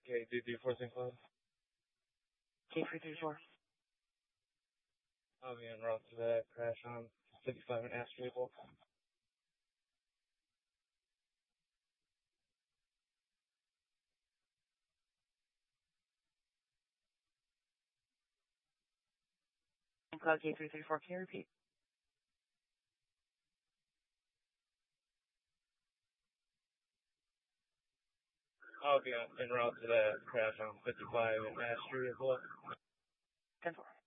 K334 St. Cloud. K334. I'll be en route to that crash on 55 and Asteria Bowl. St. Cloud K334, can you repeat? I'll be en route to that crash on 55 and Asteria Bowl. 10-4.